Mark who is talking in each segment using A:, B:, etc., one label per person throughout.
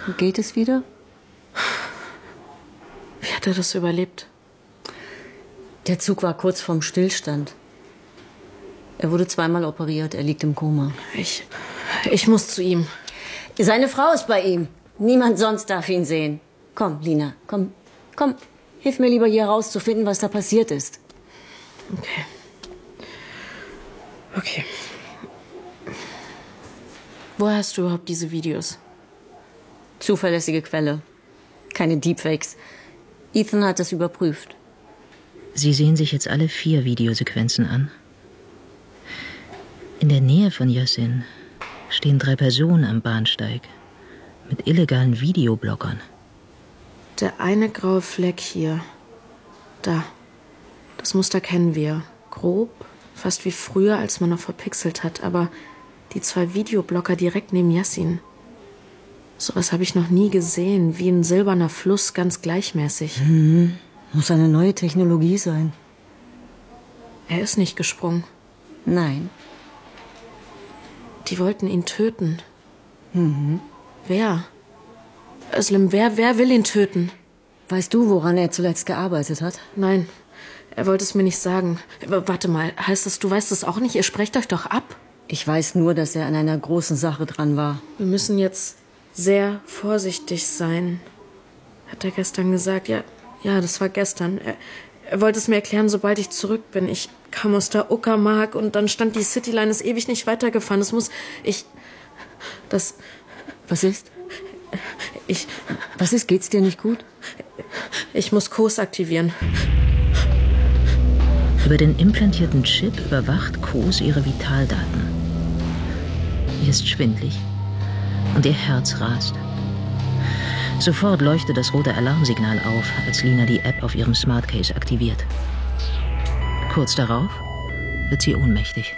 A: Geht es wieder?
B: Wie hat er das überlebt?
A: Der Zug war kurz vorm Stillstand. Er wurde 2-mal operiert. Er liegt im Koma.
B: Ich muss zu ihm.
A: Seine Frau ist bei ihm. Niemand sonst darf ihn sehen. Komm, Lina, komm. Hilf mir lieber hier rauszufinden, was da passiert ist.
B: Okay. Woher hast du überhaupt diese Videos?
A: Zuverlässige Quelle. Keine Deepfakes. Ethan hat das überprüft.
C: Sie sehen sich jetzt alle 4 Videosequenzen an. In der Nähe von Yasin stehen 3 Personen am Bahnsteig mit illegalen Videoblockern.
B: Der eine graue Fleck hier. Da. Das Muster kennen wir. Grob, fast wie früher, als man noch verpixelt hat. Aber die 2 Videoblocker direkt neben Yasin. Sowas habe ich noch nie gesehen. Wie ein silberner Fluss, ganz gleichmäßig.
A: Muss eine neue Technologie sein.
B: Er ist nicht gesprungen.
A: Nein.
B: Die wollten ihn töten. Wer? Özlem, wer will ihn töten?
A: Weißt du, woran er zuletzt gearbeitet hat?
B: Nein, er wollte es mir nicht sagen. Aber warte mal, heißt das, du weißt es auch nicht? Ihr sprecht euch doch ab?
A: Ich weiß nur, dass er an einer großen Sache dran war.
B: Wir müssen jetzt sehr vorsichtig sein, hat er gestern gesagt. Ja, das war gestern. Er wollte es mir erklären, sobald ich zurück bin. Ich kam aus der Uckermark und dann stand die Cityline, ist ewig nicht weitergefahren.
A: Was ist? Was ist? Geht's dir nicht gut?
B: Ich muss Kos aktivieren.
C: Über den implantierten Chip überwacht Kos ihre Vitaldaten. Ihr ist schwindlig und ihr Herz rast. Sofort leuchtet das rote Alarmsignal auf, als Lina die App auf ihrem Smartcase aktiviert. Kurz darauf wird sie ohnmächtig.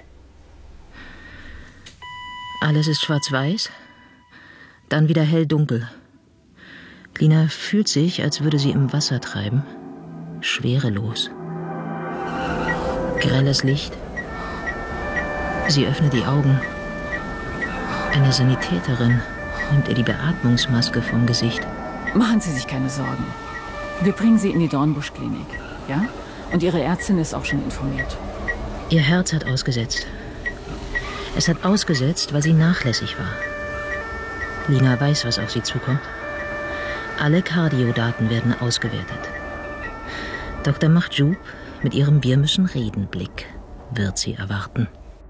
C: Alles ist schwarz-weiß, dann wieder hell-dunkel. Lina fühlt sich, als würde sie im Wasser treiben, schwerelos. Grelles Licht. Sie öffnet die Augen. Eine Sanitäterin nimmt ihr die Beatmungsmaske vom Gesicht.
D: Machen Sie sich keine Sorgen. Wir bringen Sie in die Dornbusch-Klinik, ja? Und Ihre Ärztin ist auch schon informiert.
C: Ihr Herz hat ausgesetzt. Es hat ausgesetzt, weil sie nachlässig war. Lina weiß, was auf sie zukommt. Alle Kardiodaten werden ausgewertet. Dr. Mahjoub mit ihrem Wir-müssen-reden-Blick wird sie erwarten.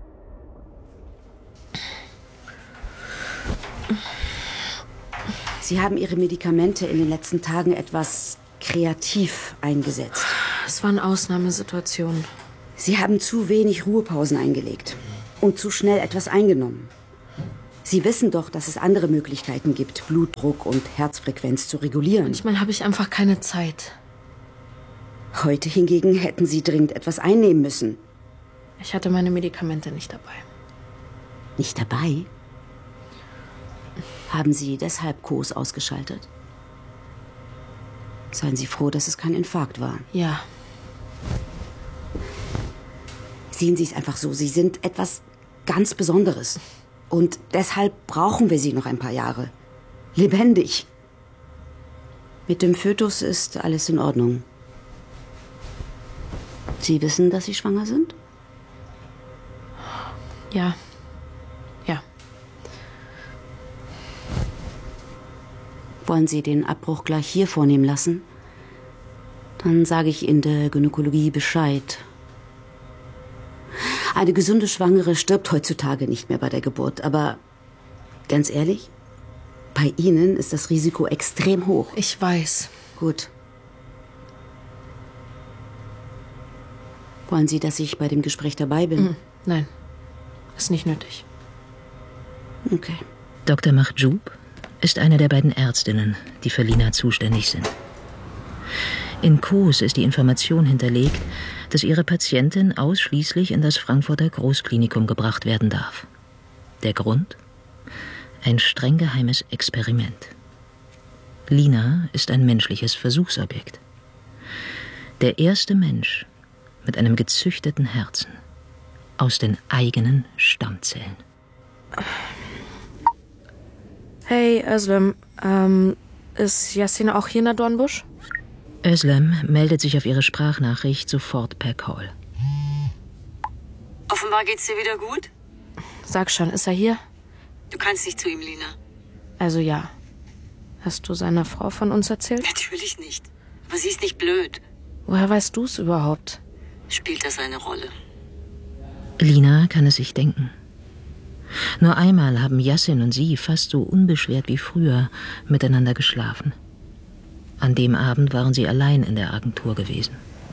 E: Sie haben Ihre Medikamente in den letzten Tagen etwas kreativ eingesetzt.
B: Es waren Ausnahmesituationen.
E: Sie haben zu wenig Ruhepausen eingelegt und zu schnell etwas eingenommen. Sie wissen doch, dass es andere Möglichkeiten gibt, Blutdruck und Herzfrequenz zu regulieren.
B: Manchmal habe ich einfach keine Zeit.
E: Heute hingegen hätten Sie dringend etwas einnehmen müssen.
B: Ich hatte meine Medikamente nicht dabei.
E: Nicht dabei? Haben Sie deshalb Kos ausgeschaltet? Seien Sie froh, dass es kein Infarkt war.
B: Ja.
E: Sehen Sie es einfach so, Sie sind etwas ganz Besonderes. Und deshalb brauchen wir Sie noch ein paar Jahre. Lebendig. Mit dem Fötus ist alles in Ordnung. Sie wissen, dass Sie schwanger sind?
B: Ja.
E: Wollen Sie den Abbruch gleich hier vornehmen lassen? Dann sage ich in der Gynäkologie Bescheid. Eine gesunde Schwangere stirbt heutzutage nicht mehr bei der Geburt. Aber ganz ehrlich, bei Ihnen ist das Risiko extrem hoch.
B: Ich weiß.
E: Gut. Wollen Sie, dass ich bei dem Gespräch dabei bin?
B: Nein, ist nicht nötig.
E: Okay.
C: Dr. Mahjoub ist eine der beiden Ärztinnen, die für Lina zuständig sind. In Kos ist die Information hinterlegt, dass ihre Patientin ausschließlich in das Frankfurter Großklinikum gebracht werden darf. Der Grund? Ein streng geheimes Experiment. Lina ist ein menschliches Versuchsobjekt. Der erste Mensch mit einem gezüchteten Herzen aus den eigenen Stammzellen.
B: Hey, Özlem, ist Yassin auch hier in der Dornbusch?
C: Özlem meldet sich auf ihre Sprachnachricht sofort per Call.
A: Offenbar geht's dir wieder gut?
B: Sag schon, ist er hier?
A: Du kannst nicht zu ihm, Lina.
B: Also ja. Hast du seiner Frau von uns erzählt?
A: Natürlich nicht. Aber sie ist nicht blöd.
B: Woher weißt du's überhaupt?
A: Spielt das eine Rolle?
C: Lina kann es sich denken. Nur einmal haben Yassin und sie fast so unbeschwert wie früher miteinander geschlafen. An dem Abend waren sie allein in der Agentur gewesen.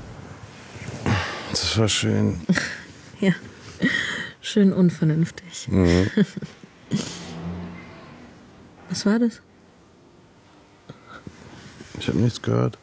F: Das war schön.
B: Ja, schön unvernünftig.
F: Mhm.
B: Was war das?
F: Ich habe nichts gehört.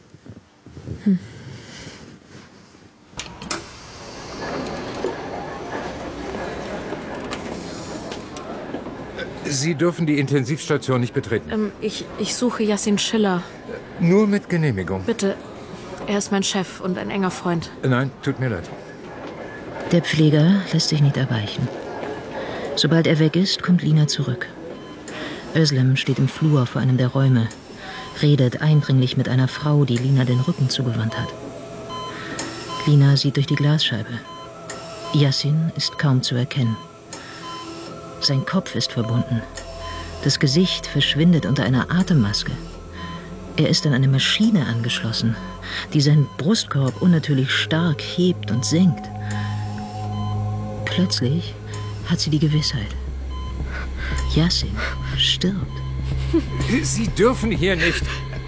G: Sie dürfen die Intensivstation nicht betreten.
B: Ich suche Yassin Schiller.
G: Nur mit Genehmigung.
B: Bitte, er ist mein Chef und ein enger Freund.
G: Nein, tut mir leid.
C: Der Pfleger lässt sich nicht erweichen. Sobald er weg ist, kommt Lina zurück. Özlem steht im Flur vor einem der Räume, redet eindringlich mit einer Frau, die Lina den Rücken zugewandt hat. Lina sieht durch die Glasscheibe. Yassin ist kaum zu erkennen. Sein Kopf ist verbunden. Das Gesicht verschwindet unter einer Atemmaske. Er ist an eine Maschine angeschlossen, die seinen Brustkorb unnatürlich stark hebt und senkt. Plötzlich hat sie die Gewissheit. Yassin stirbt.
G: Sie dürfen hier nicht.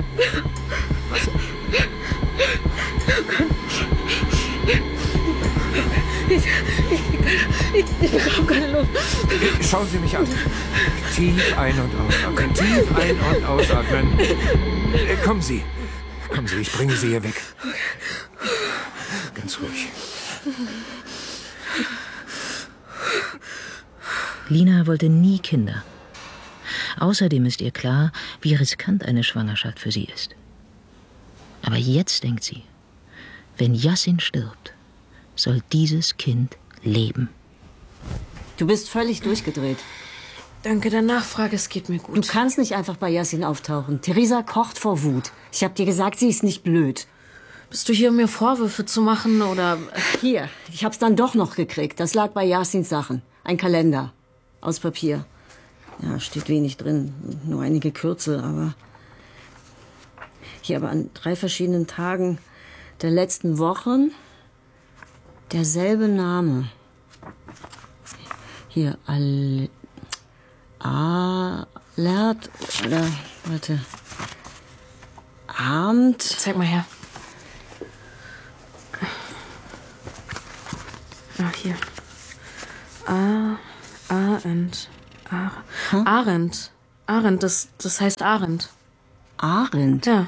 B: Ich bekomme keine Luft.
G: Schauen Sie mich an. Tief ein- und ausatmen. Tief ein- und ausatmen. Kommen Sie. Kommen Sie, ich bringe Sie hier weg. Ganz ruhig.
C: Lina wollte nie Kinder. Außerdem ist ihr klar, wie riskant eine Schwangerschaft für sie ist. Aber jetzt denkt sie, wenn Yassin stirbt, soll dieses Kind leben.
A: Du bist völlig durchgedreht.
B: Danke der Nachfrage, es geht mir gut.
A: Du kannst nicht einfach bei Yassin auftauchen. Theresa kocht vor Wut. Ich hab dir gesagt, sie ist nicht blöd.
B: Bist du hier, um mir Vorwürfe zu machen, oder?
A: Hier, ich hab's dann doch noch gekriegt. Das lag bei Yassins Sachen. Ein Kalender. Aus Papier. Ja, steht wenig drin. Nur einige Kürzel, aber... Hier aber an 3 verschiedenen Tagen der letzten Wochen derselbe Name. Hier, Alert, oder, warte, Abend.
B: Zeig mal her. Ah, hier. Arendt. Arendt, das heißt Arendt.
A: Arendt?
B: Ja.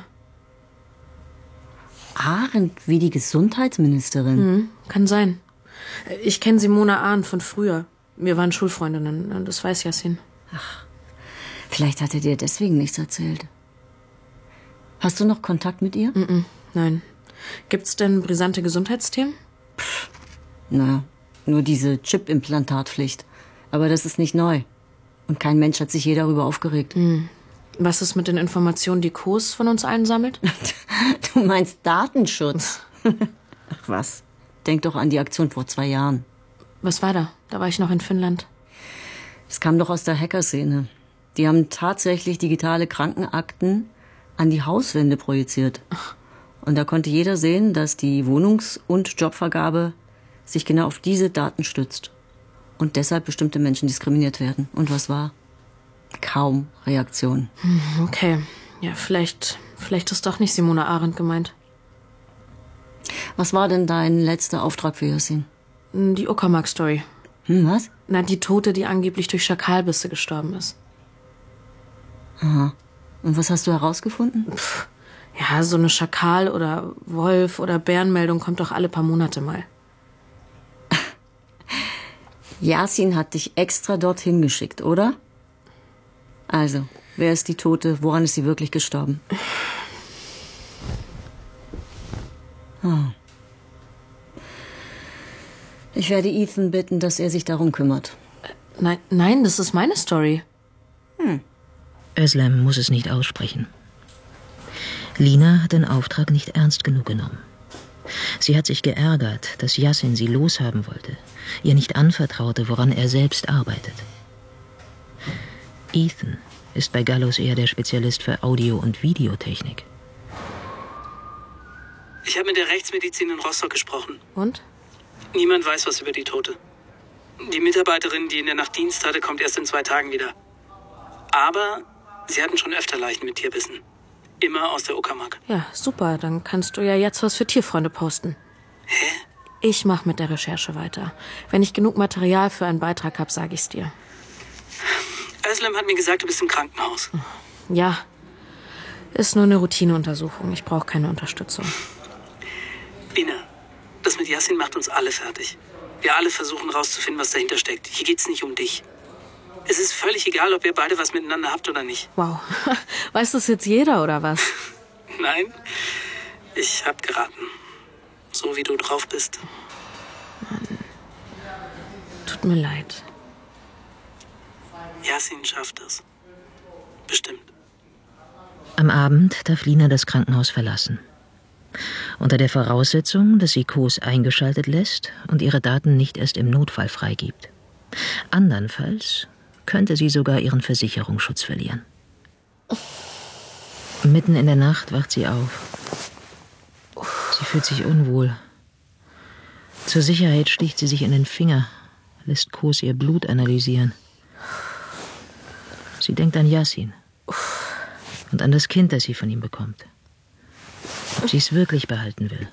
A: Arendt wie die Gesundheitsministerin?
B: Kann sein. Ich kenne Simone Arendt von früher. Wir waren Schulfreundinnen, das weiß Yassin.
A: Vielleicht hat er dir deswegen nichts erzählt. Hast du noch Kontakt mit ihr?
B: Nein. Gibt's denn brisante Gesundheitsthemen?
A: Na, nur diese Chip-Implantatpflicht. Aber das ist nicht neu. Und kein Mensch hat sich je darüber aufgeregt.
B: Was ist mit den Informationen, die Kos von uns allen sammelt?
A: Du meinst Datenschutz? Ach was, denk doch an die Aktion vor 2 Jahren.
B: Was war da? Da war ich noch in Finnland.
A: Es kam doch aus der Hackerszene. Die haben tatsächlich digitale Krankenakten an die Hauswände projiziert. Und da konnte jeder sehen, dass die Wohnungs- und Jobvergabe sich genau auf diese Daten stützt. Und deshalb bestimmte Menschen diskriminiert werden. Und was war? Kaum Reaktion.
B: Okay. Ja, vielleicht ist doch nicht Simone Arendt gemeint.
A: Was war denn dein letzter Auftrag für Yassin?
B: Die Uckermark-Story.
A: Was?
B: Na, die Tote, die angeblich durch Schakalbisse gestorben ist.
A: Aha. Und was hast du herausgefunden?
B: Ja, so eine Schakal- oder Wolf- oder Bärenmeldung kommt doch alle paar Monate mal.
A: Yassin hat dich extra dorthin geschickt, oder? Also, wer ist die Tote? Woran ist sie wirklich gestorben? Ich werde Ethan bitten, dass er sich darum kümmert.
B: Nein, das ist meine Story.
C: Özlem muss es nicht aussprechen. Lina hat den Auftrag nicht ernst genug genommen. Sie hat sich geärgert, dass Yasin sie loshaben wollte, ihr nicht anvertraute, woran er selbst arbeitet. Ethan ist bei Gallows eher der Spezialist für Audio- und Videotechnik.
H: Ich habe mit der Rechtsmedizin in Rostock gesprochen.
B: Und?
H: Niemand weiß was über die Tote. Die Mitarbeiterin, die in der Nacht Dienst hatte, kommt erst in 2 Tagen wieder. Aber sie hatten schon öfter Leichen mit Tierbissen. Immer aus der Uckermark.
B: Ja, super. Dann kannst du ja jetzt was für Tierfreunde posten.
H: Hä?
B: Ich mach mit der Recherche weiter. Wenn ich genug Material für einen Beitrag habe, sage ich's dir.
H: Özlem hat mir gesagt, du bist im Krankenhaus.
B: Ja, ist nur eine Routineuntersuchung. Ich brauche keine Unterstützung.
H: Lina, das mit Yasin macht uns alle fertig. Wir alle versuchen rauszufinden, was dahinter steckt. Hier geht's nicht um dich. Es ist völlig egal, ob ihr beide was miteinander habt oder nicht.
B: Wow. Weiß das jetzt jeder, oder was?
H: Nein, ich hab geraten. So wie du drauf bist.
B: Mann. Tut mir leid.
H: Yasin schafft es. Bestimmt.
C: Am Abend darf Lina das Krankenhaus verlassen. Unter der Voraussetzung, dass sie Kos eingeschaltet lässt und ihre Daten nicht erst im Notfall freigibt. Andernfalls könnte sie sogar ihren Versicherungsschutz verlieren. Mitten in der Nacht wacht sie auf. Sie fühlt sich unwohl. Zur Sicherheit sticht sie sich in den Finger, lässt Kos ihr Blut analysieren. Sie denkt an Yasin und an das Kind, das sie von ihm bekommt. Ob sie es wirklich behalten will.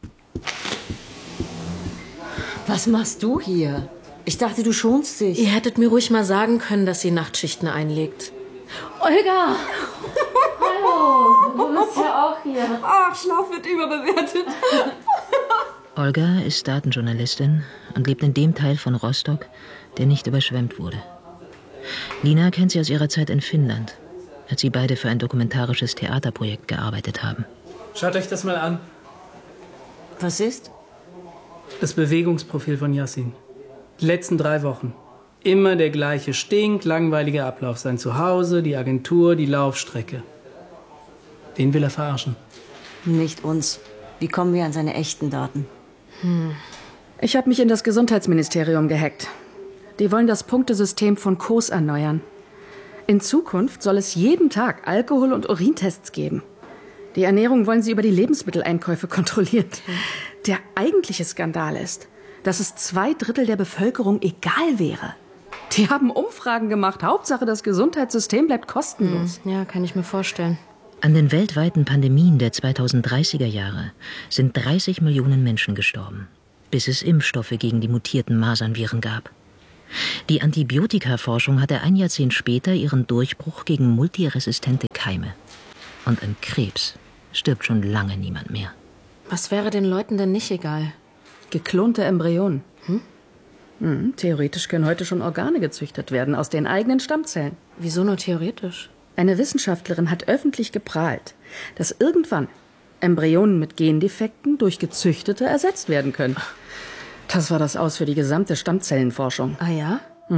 A: Was machst du hier? Ich dachte, du schonst dich.
B: Ihr hättet mir ruhig mal sagen können, dass sie Nachtschichten einlegt. Olga! Hallo, du bist ja auch hier.
I: Ach, Schlaf wird überbewertet.
C: Olga ist Datenjournalistin und lebt in dem Teil von Rostock, der nicht überschwemmt wurde. Lina kennt sie aus ihrer Zeit in Finnland, als sie beide für ein dokumentarisches Theaterprojekt gearbeitet haben.
J: Schaut euch das mal an.
A: Was ist?
J: Das Bewegungsprofil von Yasin. Die letzten 3 Wochen. Immer der gleiche stinklangweilige Ablauf. Sein Zuhause, die Agentur, die Laufstrecke. Den will er verarschen.
A: Nicht uns. Wie kommen wir an seine echten Daten?
I: Ich habe mich in das Gesundheitsministerium gehackt. Die wollen das Punktesystem von Kos erneuern. In Zukunft soll es jeden Tag Alkohol- und Urintests geben. Die Ernährung wollen sie über die Lebensmitteleinkäufe kontrollieren. Der eigentliche Skandal ist, dass es 2/3 der Bevölkerung egal wäre. Die haben Umfragen gemacht. Hauptsache, das Gesundheitssystem bleibt kostenlos.
B: Ja, kann ich mir vorstellen.
C: An den weltweiten Pandemien der 2030er Jahre sind 30 Millionen Menschen gestorben, bis es Impfstoffe gegen die mutierten Masernviren gab. Die Antibiotikaforschung hatte ein Jahrzehnt später ihren Durchbruch gegen multiresistente Keime. Und an Krebs stirbt schon lange niemand mehr.
B: Was wäre den Leuten denn nicht egal?
I: Geklonte Embryonen. Theoretisch können heute schon Organe gezüchtet werden aus den eigenen Stammzellen.
B: Wieso nur theoretisch?
I: Eine Wissenschaftlerin hat öffentlich geprahlt, dass irgendwann Embryonen mit Gendefekten durch gezüchtete ersetzt werden können. Das war das Aus für die gesamte Stammzellenforschung.
B: Ah ja?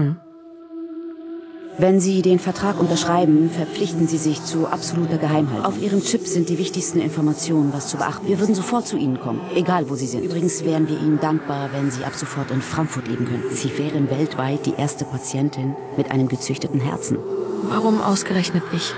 E: Wenn Sie den Vertrag unterschreiben, verpflichten Sie sich zu absoluter Geheimhaltung. Auf Ihrem Chip sind die wichtigsten Informationen, was zu beachten. Wir würden sofort zu Ihnen kommen, egal wo Sie sind. Übrigens wären wir Ihnen dankbar, wenn Sie ab sofort in Frankfurt leben könnten. Sie wären weltweit die erste Patientin mit einem gezüchteten Herzen.
B: Warum ausgerechnet ich?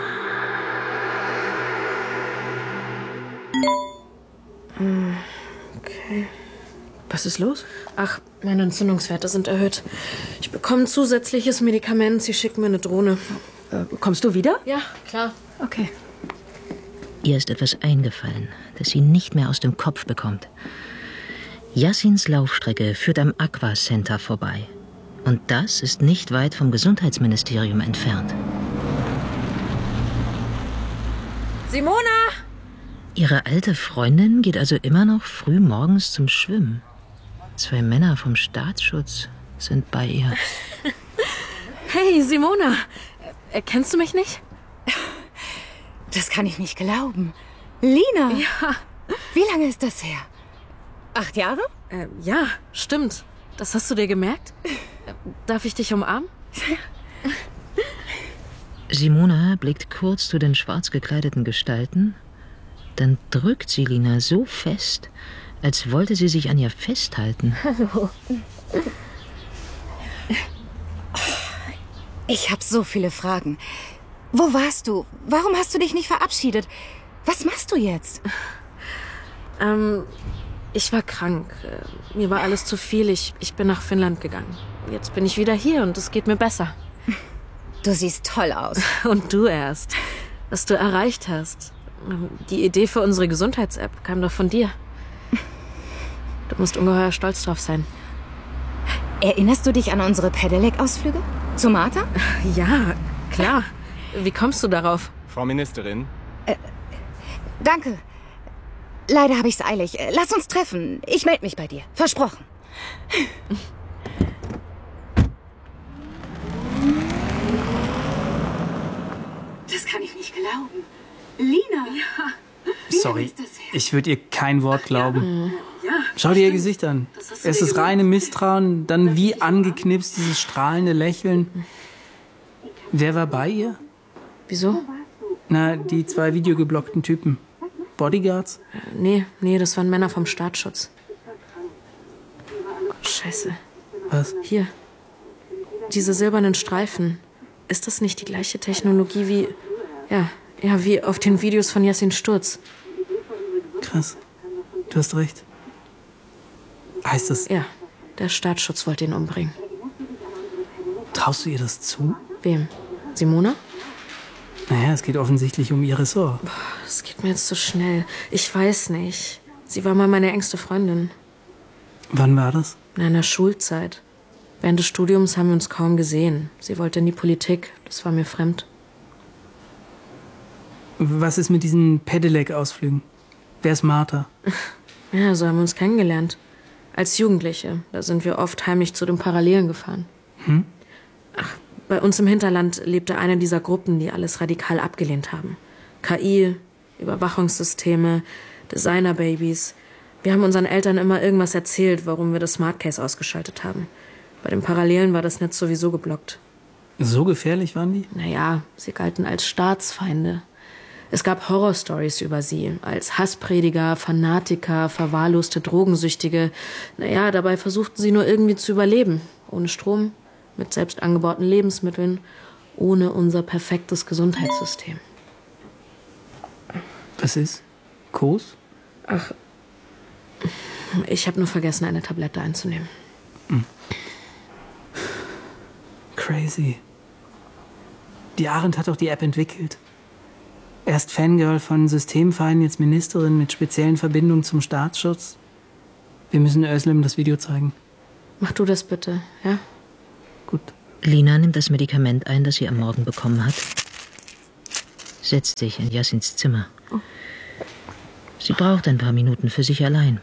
B: Okay.
I: Was ist los?
B: Ach, meine Entzündungswerte sind erhöht. Ich bekomme ein zusätzliches Medikament. Sie schicken mir eine Drohne.
I: Kommst du wieder?
B: Ja, klar.
I: Okay.
C: Ihr ist etwas eingefallen, das sie nicht mehr aus dem Kopf bekommt. Yassins Laufstrecke führt am Aqua Center vorbei. Und das ist nicht weit vom Gesundheitsministerium entfernt.
B: Simona!
C: Ihre alte Freundin geht also immer noch früh morgens zum Schwimmen. 2 Männer vom Staatsschutz sind bei ihr.
B: Hey, Simona. Erkennst du mich nicht?
K: Das kann ich nicht glauben. Lina!
B: Ja.
K: Wie lange ist das her? 8 Jahre?
B: Ja, stimmt. Das hast du dir gemerkt? Darf ich dich umarmen?
C: Simona blickt kurz zu den schwarz gekleideten Gestalten, dann drückt sie Lina so fest, als wollte sie sich an ihr festhalten.
K: Hallo. Ich habe so viele Fragen. Wo warst du? Warum hast du dich nicht verabschiedet? Was machst du jetzt?
B: Ich war krank. Mir war alles zu viel. Ich bin nach Finnland gegangen. Jetzt bin ich wieder hier und es geht mir besser.
K: Du siehst toll aus.
B: Und du erst. Was du erreicht hast. Die Idee für unsere Gesundheits-App kam doch von dir. Du musst ungeheuer stolz drauf sein.
K: Erinnerst du dich an unsere Pedelec-Ausflüge? Zu Martha?
B: Ja, klar. Wie kommst du darauf?
L: Frau Ministerin?
K: Danke. Leider habe ich's eilig. Lass uns treffen. Ich melde mich bei dir. Versprochen.
M: Das kann ich nicht glauben. Lina! Ja.
J: Sorry, ich würde ihr kein Wort glauben. Schau dir ihr Gesicht an. Erst das reine Misstrauen, dann wie angeknipst dieses strahlende Lächeln. Wer war bei ihr?
B: Wieso?
J: Na, die 2 videogeblockten Typen. Bodyguards?
B: Nee, das waren Männer vom Staatsschutz. Oh, Scheiße.
J: Was?
B: Hier. Diese silbernen Streifen. Ist das nicht die gleiche Technologie wie... Ja, wie auf den Videos von Yasin Sturz?
J: Krass. Du hast recht. Heißt das...
B: Ja, der Staatsschutz wollte ihn umbringen.
J: Traust du ihr das zu?
B: Wem? Simona?
J: Naja, es geht offensichtlich um ihr Ressort.
B: Es geht mir jetzt zu schnell. Ich weiß nicht. Sie war mal meine engste Freundin.
J: Wann war das?
B: In der Schulzeit. Während des Studiums haben wir uns kaum gesehen. Sie wollte in die Politik. Das war mir fremd.
J: Was ist mit diesen Pedelec-Ausflügen? Wer ist Martha?
B: Ja, so haben wir uns kennengelernt. Als Jugendliche. Da sind wir oft heimlich zu den Parallelen gefahren. Bei uns im Hinterland lebte eine dieser Gruppen, die alles radikal abgelehnt haben. KI, Überwachungssysteme, Designerbabys. Wir haben unseren Eltern immer irgendwas erzählt, warum wir das Smart Case ausgeschaltet haben. Bei den Parallelen war das Netz sowieso geblockt.
J: So gefährlich waren die?
B: Naja, sie galten als Staatsfeinde. Es gab Horrorstories über sie, als Hassprediger, Fanatiker, verwahrloste Drogensüchtige. Naja, dabei versuchten sie nur irgendwie zu überleben. Ohne Strom, mit selbst angebauten Lebensmitteln, ohne unser perfektes Gesundheitssystem.
J: Was ist? Kos?
B: Ach, ich habe nur vergessen, eine Tablette einzunehmen.
J: Crazy. Die Arendt hat doch die App entwickelt. Erst Fangirl von Systemfeinden, jetzt Ministerin mit speziellen Verbindungen zum Staatsschutz. Wir müssen Özlem das Video zeigen.
B: Mach du das bitte, ja?
J: Gut.
C: Lina nimmt das Medikament ein, das sie am Morgen bekommen hat, setzt sich in Yasins Zimmer. Sie braucht ein paar Minuten für sich allein.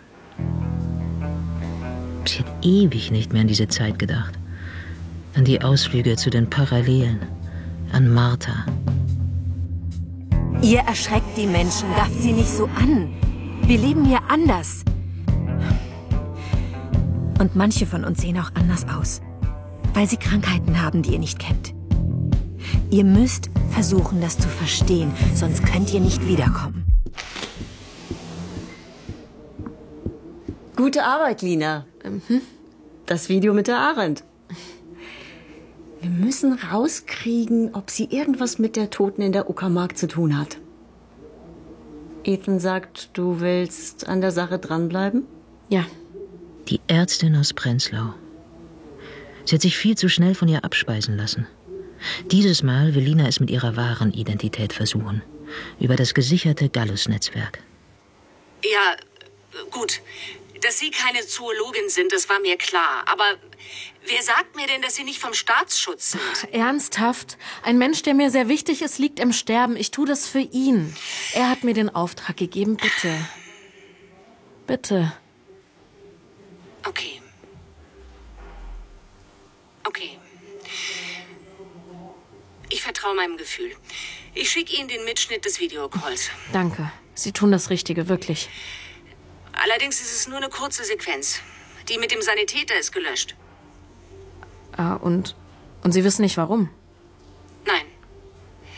C: Sie hat ewig nicht mehr an diese Zeit gedacht. An die Ausflüge zu den Parallelen. An Martha.
K: Ihr erschreckt die Menschen, gafft sie nicht so an. Wir leben hier anders. Und manche von uns sehen auch anders aus, weil sie Krankheiten haben, die ihr nicht kennt. Ihr müsst versuchen, das zu verstehen, sonst könnt ihr nicht wiederkommen.
A: Gute Arbeit, Lina. Das Video mit der Arendt. Wir müssen rauskriegen, ob sie irgendwas mit der Toten in der Uckermark zu tun hat. Ethan sagt, du willst an der Sache dranbleiben?
B: Ja.
C: Die Ärztin aus Prenzlau. Sie hat sich viel zu schnell von ihr abspeisen lassen. Dieses Mal will Lina es mit ihrer wahren Identität versuchen. Über das gesicherte Gallus-Netzwerk.
M: Ja, gut. Dass Sie keine Zoologin sind, das war mir klar. Aber wer sagt mir denn, dass Sie nicht vom Staatsschutz sind?
B: Ernsthaft? Ein Mensch, der mir sehr wichtig ist, liegt im Sterben. Ich tue das für ihn. Er hat mir den Auftrag gegeben. Bitte. Bitte.
M: Okay. Ich vertraue meinem Gefühl. Ich schicke Ihnen den Mitschnitt des Videocalls.
B: Danke. Sie tun das Richtige, wirklich.
M: Allerdings ist es nur eine kurze Sequenz. Die mit dem Sanitäter ist gelöscht.
B: Ah, und Sie wissen nicht, warum?
M: Nein.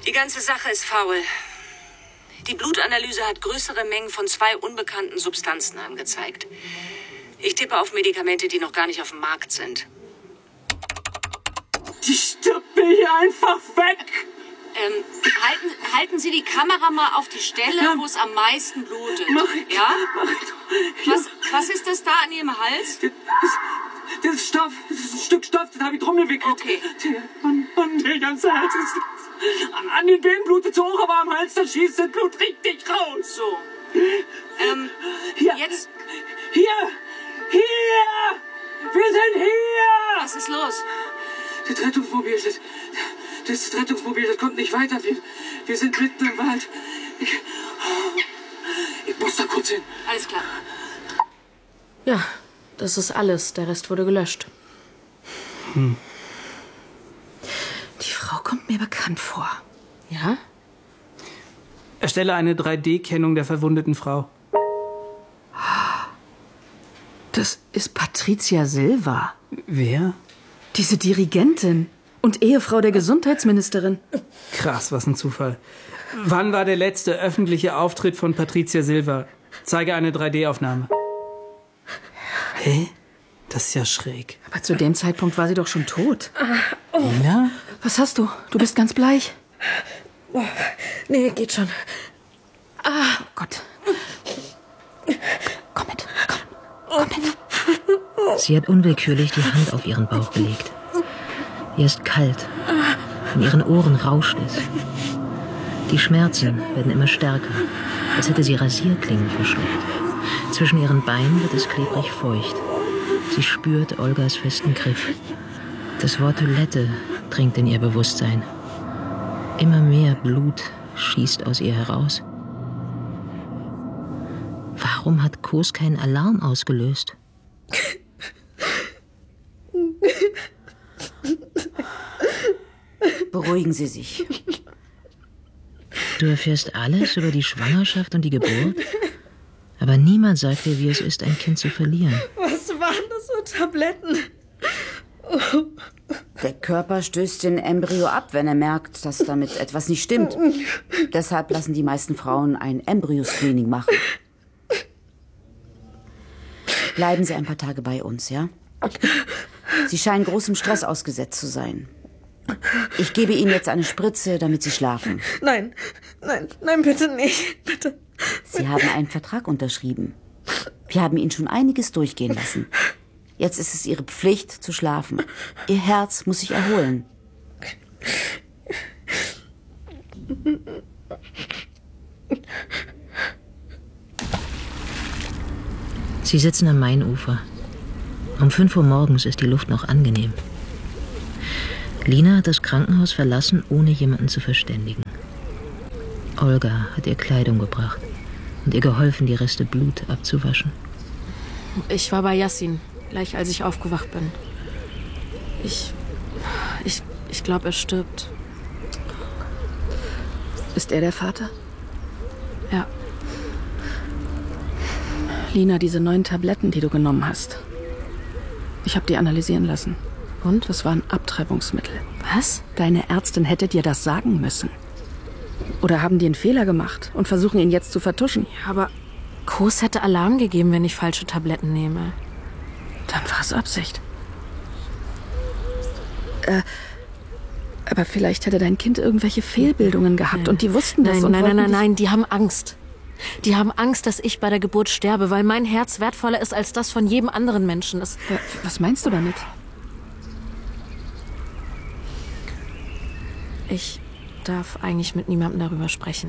M: Die ganze Sache ist faul. Die Blutanalyse hat größere Mengen von 2 unbekannten Substanzen angezeigt. Ich tippe auf Medikamente, die noch gar nicht auf dem Markt sind.
L: Die stirbt mir hier einfach weg!
M: Halten Sie die Kamera mal auf die Stelle, wo es am meisten blutet. Ja? Was ist das da an Ihrem Hals?
L: Das ist Stoff. Das ist ein Stück Stoff, das habe ich drum gewickelt.
M: Okay.
L: Der ganze Hals ist... An den Beinen blutet es hoch, aber am Hals, da schießt das Blut richtig raus.
M: So.
L: Hier.
M: Jetzt...
L: Hier! Wir sind hier!
M: Was ist los?
L: Das Rettungsmobil, das Rettungsmobil, das kommt nicht weiter. Wir sind mitten im Wald. Ich muss da kurz hin.
M: Alles klar.
B: Ja, das ist alles. Der Rest wurde gelöscht.
I: Die Frau kommt mir bekannt vor.
B: Ja?
J: Erstelle eine 3D-Kennung der verwundeten Frau.
I: Das ist Patricia Silva.
J: Wer?
I: Diese Dirigentin und Ehefrau der Gesundheitsministerin.
J: Krass, was ein Zufall. Wann war der letzte öffentliche Auftritt von Patricia Silva? Zeige eine 3D-Aufnahme. Hä? Das ist ja schräg.
I: Aber zu dem Zeitpunkt war sie doch schon tot.
J: Lina?
I: Was hast du? Du bist ganz bleich.
B: Nee, geht schon.
I: Oh Gott. Komm mit. Komm mit.
C: Sie hat unwillkürlich die Hand auf ihren Bauch gelegt. Ihr ist kalt. In ihren Ohren rauscht es. Die Schmerzen werden immer stärker, als hätte sie Rasierklingen verschluckt. Zwischen ihren Beinen wird es klebrig feucht. Sie spürt Olgas festen Griff. Das Wort Toilette dringt in ihr Bewusstsein. Immer mehr Blut schießt aus ihr heraus. Warum hat Kos keinen Alarm ausgelöst?
E: Beruhigen Sie sich.
C: Du erfährst alles über die Schwangerschaft und die Geburt, aber niemand sagt dir, wie es ist, ein Kind zu verlieren.
B: Was waren das für Tabletten?
E: Der Körper stößt den Embryo ab, wenn er merkt, dass damit etwas nicht stimmt. Deshalb lassen die meisten Frauen ein Embryo-Screening machen. Bleiben Sie ein paar Tage bei uns, ja? Sie scheinen großem Stress ausgesetzt zu sein. Ich gebe Ihnen jetzt eine Spritze, damit Sie schlafen.
B: Nein, bitte nicht. Bitte.
E: Sie haben einen Vertrag unterschrieben. Wir haben Ihnen schon einiges durchgehen lassen. Jetzt ist es Ihre Pflicht, zu schlafen. Ihr Herz muss sich erholen.
C: Sie sitzen am Mainufer. Um 5 Uhr morgens ist die Luft noch angenehm. Lina hat das Krankenhaus verlassen, ohne jemanden zu verständigen. Olga hat ihr Kleidung gebracht und ihr geholfen, die Reste Blut abzuwaschen.
B: Ich war bei Yassin, gleich als ich aufgewacht bin. Ich glaube, er stirbt.
I: Ist er der Vater?
B: Ja.
I: Lina, diese 9 Tabletten, die du genommen hast. Ich habe die analysieren lassen. Und? Das waren Abtreibungsmittel.
B: Was?
I: Deine Ärztin hätte dir das sagen müssen. Oder haben die einen Fehler gemacht und versuchen ihn jetzt zu vertuschen?
B: Ja, aber Kos hätte Alarm gegeben, wenn ich falsche Tabletten nehme.
I: Dann war es Absicht. Aber vielleicht hätte dein Kind irgendwelche Fehlbildungen gehabt und die wussten das.
B: Nein, die haben Angst. Die haben Angst, dass ich bei der Geburt sterbe, weil mein Herz wertvoller ist als das von jedem anderen Menschen.
I: Was meinst du damit?
B: Ich darf eigentlich mit niemandem darüber sprechen.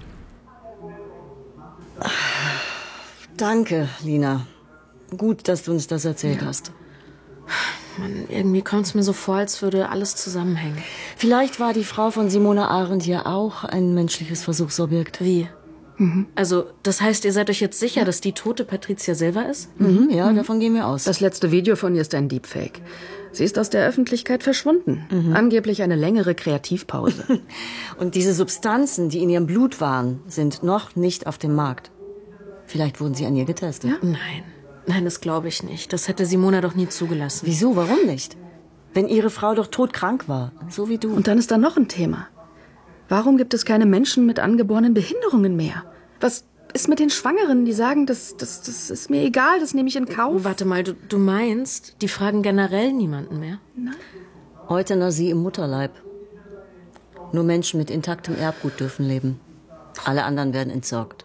A: Danke, Lina. Gut, dass du uns das erzählt hast.
B: Mann, irgendwie kommt es mir so vor, als würde alles zusammenhängen.
A: Vielleicht war die Frau von Simone Arendt ja auch ein menschliches Versuchsobjekt.
B: Wie? Also, das heißt, ihr seid euch jetzt sicher, dass die tote Patricia Silva ist?
A: Ja, davon gehen wir aus.
I: Das letzte Video von ihr ist ein Deepfake. Sie ist aus der Öffentlichkeit verschwunden. Angeblich eine längere Kreativpause.
A: Und diese Substanzen, die in ihrem Blut waren, sind noch nicht auf dem Markt. Vielleicht wurden sie an ihr getestet.
B: Ja? Nein, das glaube ich nicht. Das hätte Simona doch nie zugelassen.
A: Wieso? Warum nicht? Wenn ihre Frau doch todkrank war, so wie du.
I: Und dann ist da noch ein Thema. Warum gibt es keine Menschen mit angeborenen Behinderungen mehr? Was ist mit den Schwangeren, die sagen, das ist mir egal, das nehme ich in Kauf?
B: Warte mal, du meinst, die fragen generell niemanden mehr?
I: Nein.
A: Euthanasie im Mutterleib. Nur Menschen mit intaktem Erbgut dürfen leben. Alle anderen werden entsorgt.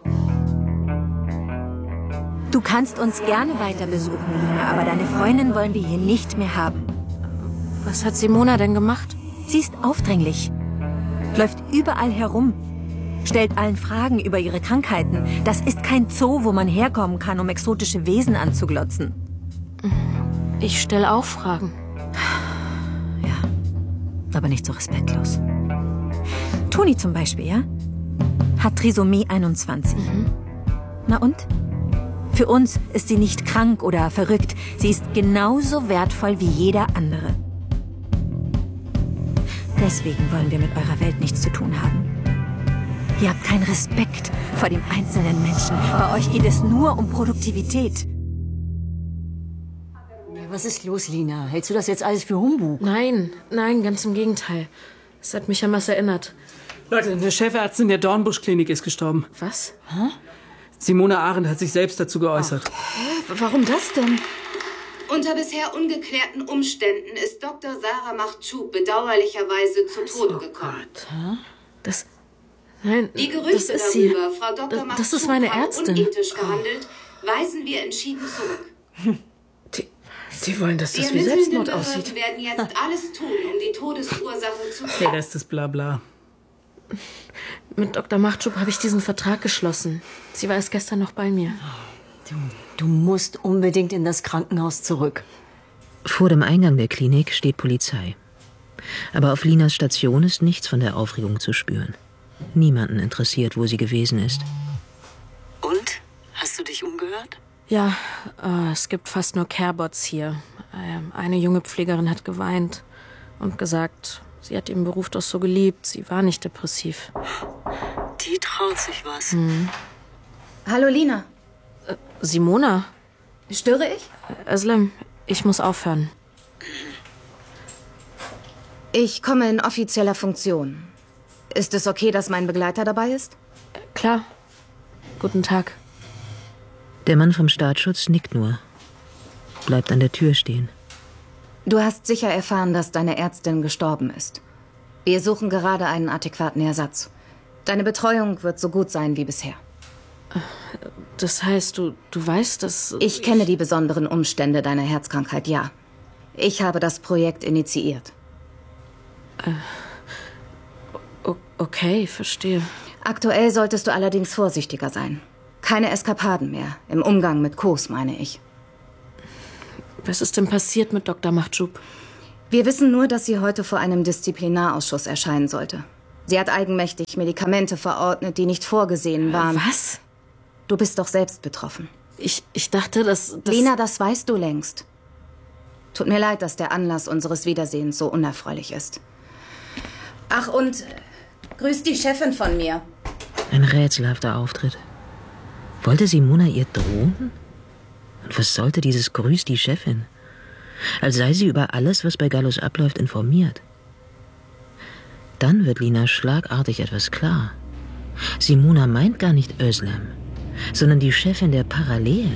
K: Du kannst uns gerne weiter besuchen, Lina, aber deine Freundin wollen wir hier nicht mehr haben.
B: Was hat Simona denn gemacht?
K: Sie ist aufdringlich. Läuft überall herum. Stellt allen Fragen über ihre Krankheiten. Das ist kein Zoo, wo man herkommen kann, um exotische Wesen anzuglotzen.
B: Ich stelle auch Fragen.
K: Ja, aber nicht so respektlos. Toni zum Beispiel, ja? Hat Trisomie 21. Na und? Für uns ist sie nicht krank oder verrückt. Sie ist genauso wertvoll wie jeder andere. Deswegen wollen wir mit eurer Welt nichts zu tun haben. Ihr habt keinen Respekt vor dem einzelnen Menschen. Bei euch geht es nur um Produktivität.
A: Was ist los, Lina? Hältst du das jetzt alles für Humbug?
B: Nein, ganz im Gegenteil. Es hat mich an was erinnert.
J: Leute, eine Chefärztin der Dornbusch-Klinik ist gestorben.
B: Was?
A: Hä?
J: Simona Arendt hat sich selbst dazu geäußert.
I: Warum das denn?
M: Unter bisher ungeklärten Umständen ist Dr. Sarah Machtschub bedauerlicherweise zu Tode gekommen.
B: Nein,
M: die Gerüchte
B: das ist
M: darüber,
B: sie.
M: Frau Dr. Machtschub
B: Das ist meine Ärztin.
M: unethisch gehandelt, weisen wir entschieden zurück.
I: Die wollen, dass das
M: Die
I: wie
M: ermittelnden
I: Selbstmord aussieht.
M: Behörden werden jetzt alles tun, um die Todesursache zu
J: Der
M: klären.
J: Rest ist Blabla.
B: Mit Dr. Machtschub habe ich diesen Vertrag geschlossen. Sie war erst gestern noch bei mir.
A: Du musst unbedingt in das Krankenhaus zurück.
C: Vor dem Eingang der Klinik steht Polizei. Aber auf Linas Station ist nichts von der Aufregung zu spüren. Niemanden interessiert, wo sie gewesen ist.
A: Und? Hast du dich umgehört?
B: Ja, es gibt fast nur Carebots hier. Eine junge Pflegerin hat geweint und gesagt, sie hat ihren Beruf doch so geliebt. Sie war nicht depressiv.
A: Die traut sich was.
N: Hallo Lina.
B: Simona?
N: Störe ich?
B: Özlem, ich muss aufhören.
N: Ich komme in offizieller Funktion. Ist es okay, dass mein Begleiter dabei ist?
B: Klar. Guten Tag.
C: Der Mann vom Staatsschutz nickt nur, bleibt an der Tür stehen.
N: Du hast sicher erfahren, dass deine Ärztin gestorben ist. Wir suchen gerade einen adäquaten Ersatz. Deine Betreuung wird so gut sein wie bisher.
B: Das heißt, du weißt, dass...
N: Ich kenne die besonderen Umstände deiner Herzkrankheit, ja. Ich habe das Projekt initiiert.
B: Okay, verstehe.
N: Aktuell solltest du allerdings vorsichtiger sein. Keine Eskapaden mehr. Im Umgang mit Kos, meine ich.
B: Was ist denn passiert mit Dr. Machtschub?
N: Wir wissen nur, dass sie heute vor einem Disziplinarausschuss erscheinen sollte. Sie hat eigenmächtig Medikamente verordnet, die nicht vorgesehen waren.
B: Was?
N: Du bist doch selbst betroffen.
B: Ich dachte, dass...
N: Lina, das weißt du längst. Tut mir leid, dass der Anlass unseres Wiedersehens so unerfreulich ist. Ach, und grüß die Chefin von mir.
C: Ein rätselhafter Auftritt. Wollte Simona ihr drohen? Und was sollte dieses Grüß die Chefin? Als sei sie über alles, was bei Gallus abläuft, informiert. Dann wird Lina schlagartig etwas klar. Simona meint gar nicht Özlem, sondern die Chefin der Parallelen.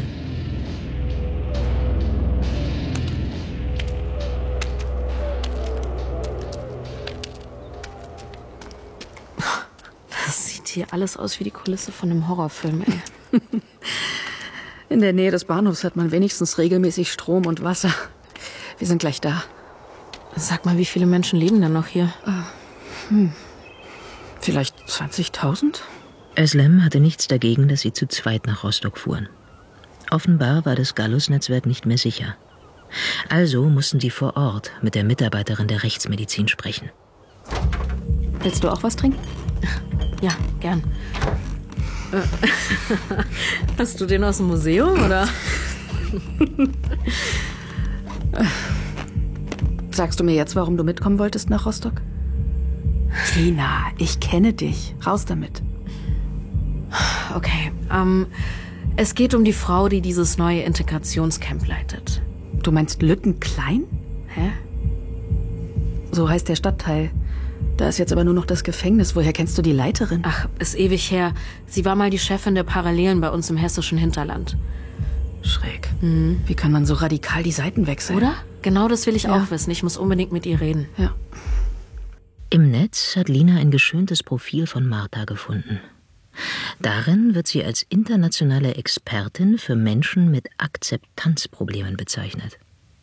B: Das sieht hier alles aus wie die Kulisse von einem Horrorfilm, ey.
I: In der Nähe des Bahnhofs hat man wenigstens regelmäßig Strom und Wasser. Wir sind gleich da.
B: Sag mal, wie viele Menschen leben denn noch hier?
I: Vielleicht 20.000?
C: Özlem hatte nichts dagegen, dass sie zu zweit nach Rostock fuhren. Offenbar war das Gallus-Netzwerk nicht mehr sicher. Also mussten sie vor Ort mit der Mitarbeiterin der Rechtsmedizin sprechen.
I: Willst du auch was trinken?
B: Ja, gern. Hast du den aus dem Museum, oder?
I: Sagst du mir jetzt, warum du mitkommen wolltest nach Rostock? Lina, ich kenne dich. Raus damit.
B: Okay, es geht um die Frau, die dieses neue Integrationscamp leitet.
I: Du meinst Lüttenklein?
B: Hä?
I: So heißt der Stadtteil. Da ist jetzt aber nur noch das Gefängnis. Woher kennst du die Leiterin?
B: Ach, ist ewig her. Sie war mal die Chefin der Parallelen bei uns im hessischen Hinterland.
I: Schräg. Wie kann man so radikal die Seiten wechseln?
B: Oder? Genau das will ich auch wissen. Ich muss unbedingt mit ihr reden.
I: Ja.
C: Im Netz hat Lina ein geschöntes Profil von Martha gefunden. Darin wird sie als internationale Expertin für Menschen mit Akzeptanzproblemen bezeichnet.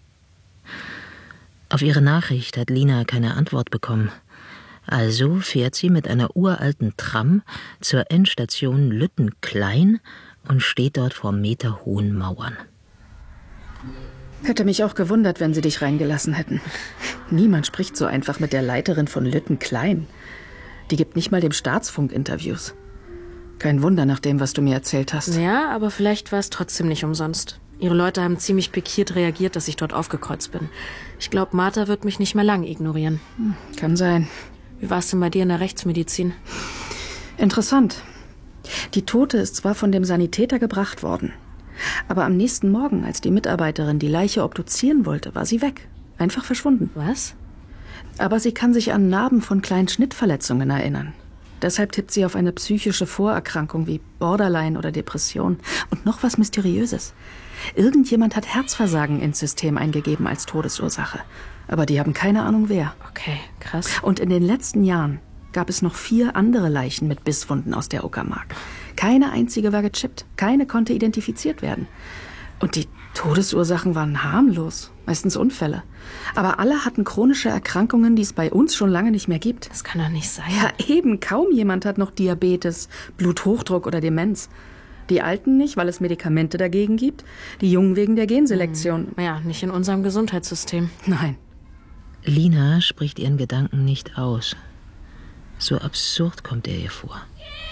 C: Auf ihre Nachricht hat Lina keine Antwort bekommen. Also fährt sie mit einer uralten Tram zur Endstation Lüttenklein und steht dort vor meterhohen Mauern.
I: Hätte mich auch gewundert, wenn sie dich reingelassen hätten. Niemand spricht so einfach mit der Leiterin von Lüttenklein. Die gibt nicht mal dem Staatsfunk Interviews. Kein Wunder nach dem, was du mir erzählt hast.
B: Ja, aber vielleicht war es trotzdem nicht umsonst. Ihre Leute haben ziemlich pikiert reagiert, dass ich dort aufgekreuzt bin. Ich glaube, Martha wird mich nicht mehr lang ignorieren.
I: Kann sein.
B: Wie war es denn bei dir in der Rechtsmedizin?
I: Interessant. Die Tote ist zwar von dem Sanitäter gebracht worden, aber am nächsten Morgen, als die Mitarbeiterin die Leiche obduzieren wollte, war sie weg. Einfach verschwunden.
B: Was?
I: Aber sie kann sich an Narben von kleinen Schnittverletzungen erinnern. Deshalb tippt sie auf eine psychische Vorerkrankung wie Borderline oder Depression. Und noch was Mysteriöses. Irgendjemand hat Herzversagen ins System eingegeben als Todesursache. Aber die haben keine Ahnung wer.
B: Okay, krass.
I: Und in den letzten Jahren gab es noch 4 andere Leichen mit Bisswunden aus der Uckermark. Keine einzige war gechippt. Keine konnte identifiziert werden. Und die Todesursachen waren harmlos. Meistens Unfälle. Aber alle hatten chronische Erkrankungen, die es bei uns schon lange nicht mehr gibt.
B: Das kann doch nicht sein.
I: Ja, eben. Kaum jemand hat noch Diabetes, Bluthochdruck oder Demenz. Die Alten nicht, weil es Medikamente dagegen gibt. Die Jungen wegen der Genselektion.
B: Ja, nicht in unserem Gesundheitssystem.
I: Nein.
C: Lina spricht ihren Gedanken nicht aus. So absurd kommt er ihr vor.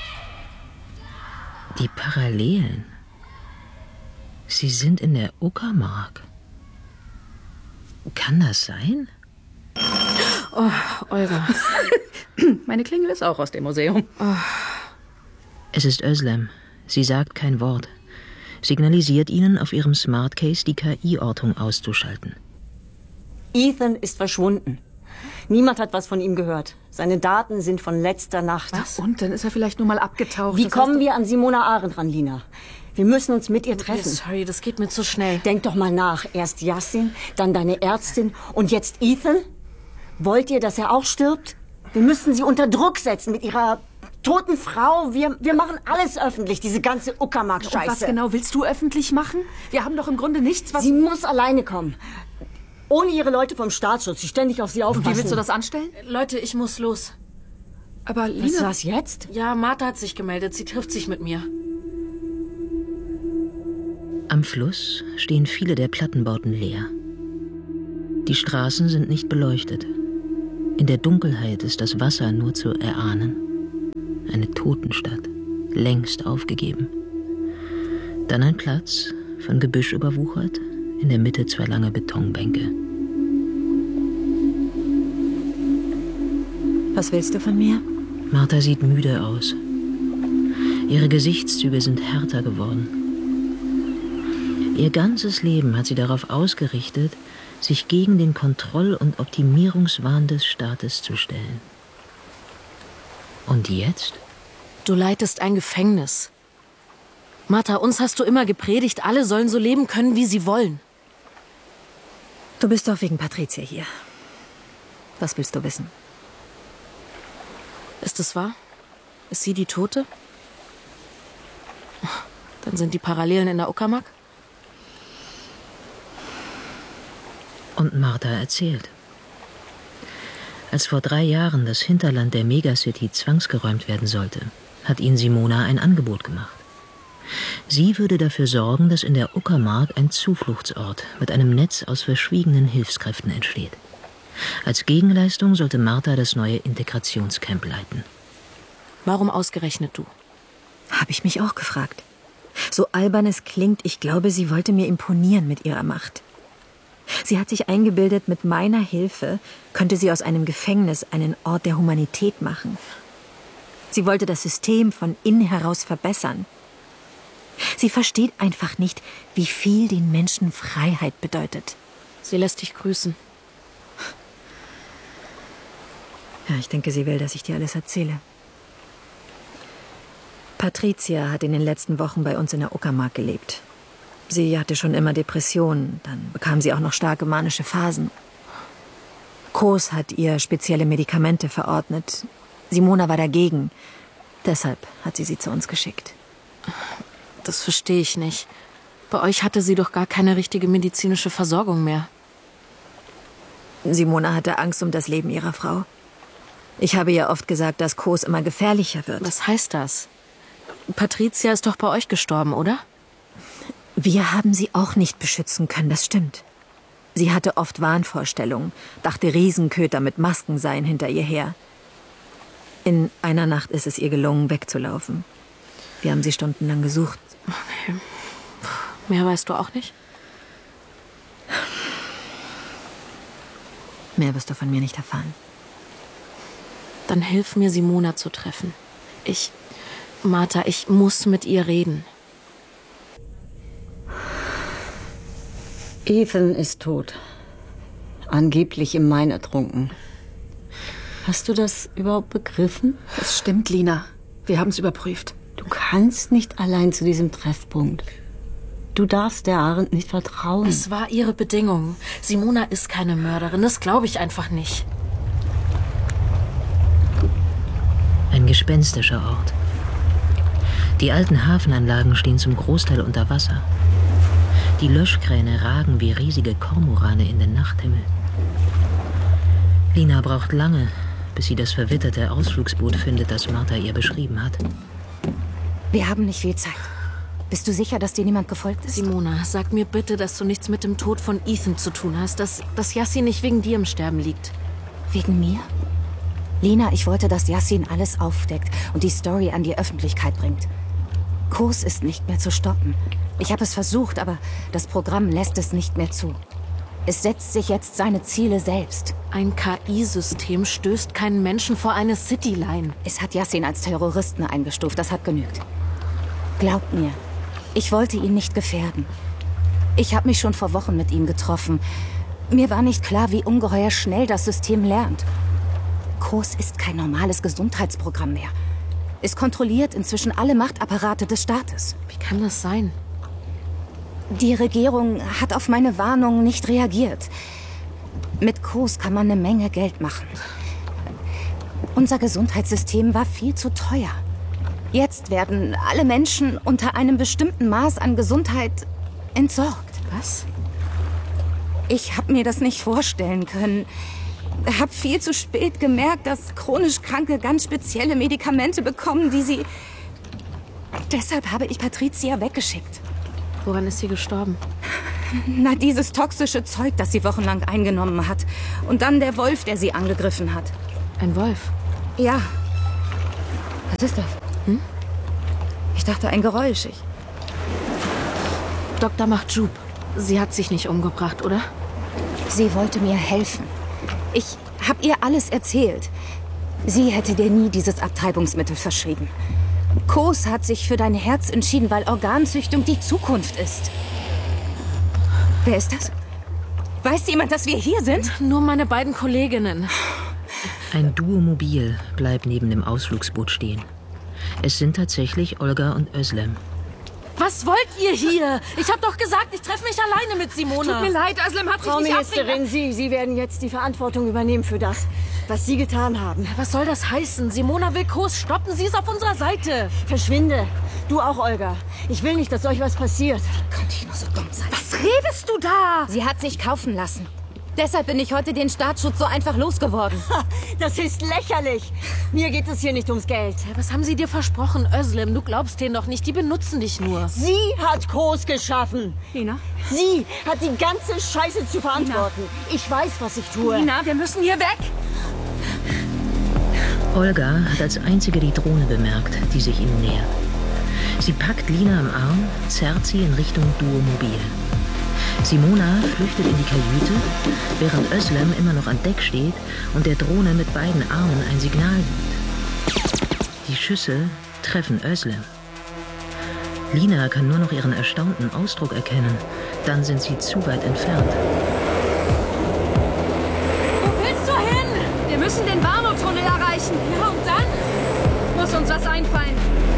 C: Die Parallelen. Sie sind in der Uckermark. Kann das sein?
B: Oh, Olga.
I: Meine Klingel ist auch aus dem Museum.
B: Oh.
C: Es ist Özlem. Sie sagt kein Wort. Signalisiert ihnen auf ihrem Smartcase, die KI-Ortung auszuschalten.
A: Ethan ist verschwunden. Niemand hat was von ihm gehört. Seine Daten sind von letzter Nacht.
I: Was? Und dann ist er vielleicht nur mal abgetaucht.
A: Wie kommen wir an Simona Arendt ran, Lina? Wir müssen uns mit ihr treffen.
B: Sorry, das geht mir zu schnell.
A: Denk doch mal nach. Erst Yassin, dann deine Ärztin und jetzt Ethan? Wollt ihr, dass er auch stirbt? Wir müssen sie unter Druck setzen mit ihrer toten Frau. Wir machen alles öffentlich, diese ganze Uckermark-Scheiße.
I: Und was genau willst du öffentlich machen? Wir haben doch im Grunde nichts, was...
A: Sie muss alleine kommen. Ohne ihre Leute vom Staatsschutz, die ständig auf sie aufpassen.
I: Und wie willst du das anstellen?
B: Leute, ich muss los.
I: Aber Lina...
A: Was war's jetzt?
B: Ja, Martha hat sich gemeldet. Sie trifft sich mit mir.
C: Am Fluss stehen viele der Plattenbauten leer. Die Straßen sind nicht beleuchtet. In der Dunkelheit ist das Wasser nur zu erahnen. Eine Totenstadt, längst aufgegeben. Dann ein Platz, von Gebüsch überwuchert, in der Mitte 2 lange Betonbänke.
K: Was willst du von mir?
C: Martha sieht müde aus. Ihre Gesichtszüge sind härter geworden. Ihr ganzes Leben hat sie darauf ausgerichtet, sich gegen den Kontroll- und Optimierungswahn des Staates zu stellen. Und jetzt?
B: Du leitest ein Gefängnis. Martha, uns hast du immer gepredigt, alle sollen so leben können, wie sie wollen.
K: Du bist doch wegen Patricia hier. Was willst du wissen?
B: Ist es wahr? Ist sie die Tote? Dann sind die Parallelen in der Uckermark?
C: Und Martha erzählt. Als vor 3 Jahren das Hinterland der Megacity zwangsgeräumt werden sollte, hat ihnen Simona ein Angebot gemacht. Sie würde dafür sorgen, dass in der Uckermark ein Zufluchtsort mit einem Netz aus verschwiegenen Hilfskräften entsteht. Als Gegenleistung sollte Martha das neue Integrationscamp leiten.
B: Warum ausgerechnet du?
K: Habe ich mich auch gefragt. So albern es klingt, ich glaube, sie wollte mir imponieren mit ihrer Macht. Sie hat sich eingebildet, mit meiner Hilfe könnte sie aus einem Gefängnis einen Ort der Humanität machen. Sie wollte das System von innen heraus verbessern. Sie versteht einfach nicht, wie viel den Menschen Freiheit bedeutet.
B: Sie lässt dich grüßen.
K: Ja, ich denke, sie will, dass ich dir alles erzähle. Patricia hat in den letzten Wochen bei uns in der Uckermark gelebt. Sie hatte schon immer Depressionen, dann bekam sie auch noch starke manische Phasen. Koos hat ihr spezielle Medikamente verordnet. Simona war dagegen. Deshalb hat sie zu uns geschickt.
B: Das verstehe ich nicht. Bei euch hatte sie doch gar keine richtige medizinische Versorgung mehr.
K: Simona hatte Angst um das Leben ihrer Frau. Ich habe ihr oft gesagt, dass Koos immer gefährlicher wird.
B: Was heißt das? Patricia ist doch bei euch gestorben, oder?
K: Wir haben sie auch nicht beschützen können, das stimmt. Sie hatte oft Wahnvorstellungen, dachte, Riesenköter mit Masken seien hinter ihr her. In einer Nacht ist es ihr gelungen, wegzulaufen. Wir haben sie stundenlang gesucht.
B: Okay. Mehr weißt du auch nicht?
K: Mehr wirst du von mir nicht erfahren.
B: Dann hilf mir, Simona zu treffen. Martha, ich muss mit ihr reden.
A: Ethan ist tot. Angeblich im Main ertrunken. Hast du das überhaupt begriffen?
I: Das stimmt, Lina. Wir haben es überprüft.
A: Du kannst nicht allein zu diesem Treffpunkt. Du darfst der Arendt nicht vertrauen.
B: Es war ihre Bedingung. Simona ist keine Mörderin, das glaube ich einfach nicht.
C: Ein gespenstischer Ort. Die alten Hafenanlagen stehen zum Großteil unter Wasser. Die Löschkräne ragen wie riesige Kormorane in den Nachthimmel. Lina braucht lange, bis sie das verwitterte Ausflugsboot findet, das Martha ihr beschrieben hat.
N: Wir haben nicht viel Zeit. Bist du sicher, dass dir niemand gefolgt ist?
B: Simona, sag mir bitte, dass du nichts mit dem Tod von Ethan zu tun hast, dass Yassin nicht wegen dir im Sterben liegt.
N: Wegen mir? Lina, ich wollte, dass Yassin alles aufdeckt und die Story an die Öffentlichkeit bringt. Koos ist nicht mehr zu stoppen. Ich habe es versucht, aber das Programm lässt es nicht mehr zu. Es setzt sich jetzt seine Ziele selbst.
B: Ein KI-System stößt keinen Menschen vor eine Cityline.
N: Es hat Yassin als Terroristen eingestuft, das hat genügt. Glaubt mir, ich wollte ihn nicht gefährden. Ich habe mich schon vor Wochen mit ihm getroffen. Mir war nicht klar, wie ungeheuer schnell das System lernt. Koos ist kein normales Gesundheitsprogramm mehr. Es kontrolliert inzwischen alle Machtapparate des Staates.
B: Wie kann das sein?
N: Die Regierung hat auf meine Warnung nicht reagiert. Mit Koos kann man eine Menge Geld machen. Unser Gesundheitssystem war viel zu teuer. Jetzt werden alle Menschen unter einem bestimmten Maß an Gesundheit entsorgt.
B: Was?
N: Ich habe mir das nicht vorstellen können. Ich habe viel zu spät gemerkt, dass chronisch Kranke ganz spezielle Medikamente bekommen, die sie... Deshalb habe ich Patricia weggeschickt.
B: Woran ist sie gestorben?
N: Na, dieses toxische Zeug, das sie wochenlang eingenommen hat. Und dann der Wolf, der sie angegriffen hat.
B: Ein Wolf?
N: Ja. Was ist das?
B: Hm?
N: Ich dachte, ein Geräusch.
B: Dr. Mahjoub, sie hat sich nicht umgebracht, oder?
N: Sie wollte mir helfen. Ich habe ihr alles erzählt. Sie hätte dir nie dieses Abtreibungsmittel verschrieben. Koos hat sich für dein Herz entschieden, weil Organzüchtung die Zukunft ist. Wer ist das? Weiß jemand, dass wir hier sind?
B: Nur meine beiden Kolleginnen.
C: Ein Duomobil bleibt neben dem Ausflugsboot stehen. Es sind tatsächlich Olga und Özlem.
B: Was wollt ihr hier? Ich habe doch gesagt, ich treffe mich alleine mit Simona.
I: Tut mir leid, Özlem hat sich
A: Frau
I: nicht
A: Ministerin, Sie werden jetzt die Verantwortung übernehmen für das, was Sie getan haben.
B: Was soll das heißen? Simona will Koos stoppen. Sie ist auf unserer Seite.
A: Verschwinde. Du auch, Olga. Ich will nicht, dass euch was passiert.
N: Konnte ich nur so dumm sein?
B: Was redest du da?
N: Sie hat sich kaufen lassen. Deshalb bin ich heute den Staatsschutz so einfach losgeworden.
A: Das ist lächerlich. Mir geht es hier nicht ums Geld.
B: Was haben sie dir versprochen, Özlem? Du glaubst denen doch nicht. Die benutzen dich nur.
A: Sie hat Koos geschaffen.
I: Lina?
A: Sie hat die ganze Scheiße zu verantworten. Lina. Ich weiß, was ich tue.
I: Lina, wir müssen hier weg.
C: Olga hat als einzige die Drohne bemerkt, die sich ihnen nähert. Sie packt Lina am Arm, zerrt sie in Richtung Duomobil. Simona flüchtet in die Kajüte, während Özlem immer noch an Deck steht und der Drohne mit beiden Armen ein Signal gibt. Die Schüsse treffen Özlem. Lina kann nur noch ihren erstaunten Ausdruck erkennen. Dann sind sie zu weit entfernt.
B: Wo willst du hin?
I: Wir müssen müssen den Warnow-Tunnel erreichen. Ja, und dann muss uns was einfallen.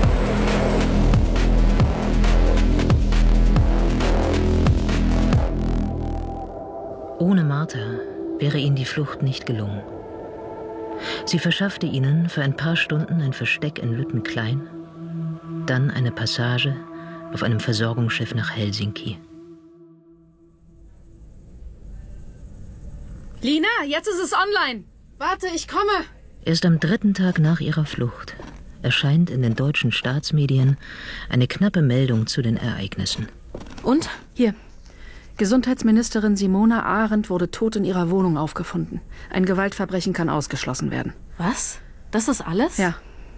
C: Ohne Martha wäre ihnen die Flucht nicht gelungen. Sie verschaffte ihnen für ein paar Stunden ein Versteck in Lüttenklein, dann eine Passage auf einem Versorgungsschiff nach Helsinki.
I: Lina, jetzt ist es online. Warte, ich komme.
C: Erst am 3. Tag nach ihrer Flucht erscheint in den deutschen Staatsmedien eine knappe Meldung zu den Ereignissen.
I: Und? Hier. Gesundheitsministerin Simona Arendt wurde tot in ihrer Wohnung aufgefunden. Ein Gewaltverbrechen kann ausgeschlossen werden.
B: Was? Das ist alles?
I: Ja.